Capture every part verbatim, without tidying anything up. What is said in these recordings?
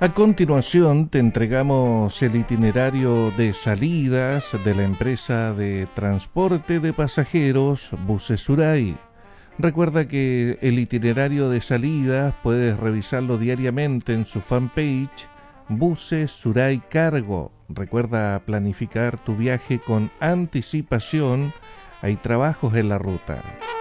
A continuación te entregamos el itinerario de salidas de la empresa de transporte de pasajeros Buses Suray. Recuerda que el itinerario de salidas puedes revisarlo diariamente en su fanpage Buses Suray Cargo. Recuerda planificar tu viaje con anticipación. Hay trabajos en la ruta.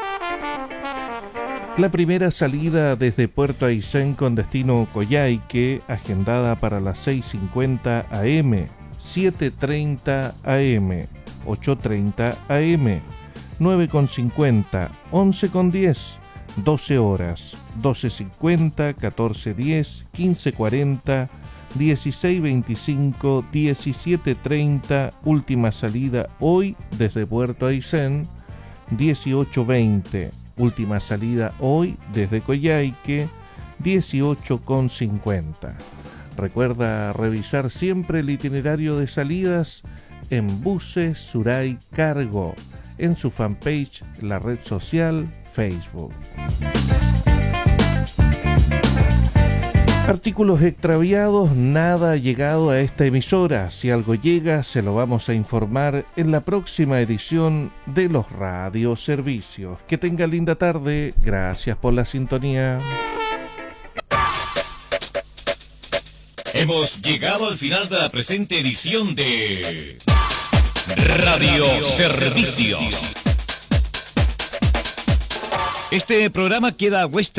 La primera salida desde Puerto Aysén con destino Coyhaique, agendada para las seis cincuenta a eme, siete treinta a eme, ocho treinta a eme, nueve cincuenta, once diez, doce horas, doce cincuenta, catorce diez, quince cuarenta, dieciséis veinticinco, diecisiete treinta, última salida hoy desde Puerto Aysén, dieciocho veinte. Última salida hoy desde Coyhaique, dieciocho cincuenta. Recuerda revisar siempre el itinerario de salidas en Buses Suray Cargo, en su fanpage, la red social Facebook. Artículos extraviados, nada ha llegado a esta emisora. Si algo llega, se lo vamos a informar en la próxima edición de los radioservicios. Que tenga linda tarde. Gracias por la sintonía. Hemos llegado al final de la presente edición de Radioservicios. Este programa queda a vuestra